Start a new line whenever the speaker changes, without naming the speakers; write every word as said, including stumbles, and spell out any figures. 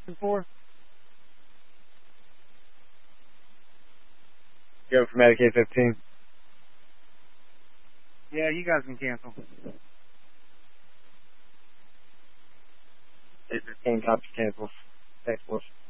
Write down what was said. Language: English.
for?
Go for Medicaid fifteen.
Yeah, you guys can cancel.
eight fifteen cops cancels. Thanks, Wolf.